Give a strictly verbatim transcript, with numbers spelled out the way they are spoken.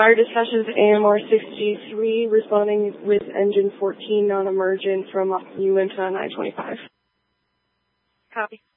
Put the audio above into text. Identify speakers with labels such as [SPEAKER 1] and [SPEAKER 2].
[SPEAKER 1] fire dispatches A M R sixty-three, responding with engine fourteen non-emergent from Uinta nine twenty-five.
[SPEAKER 2] Copy.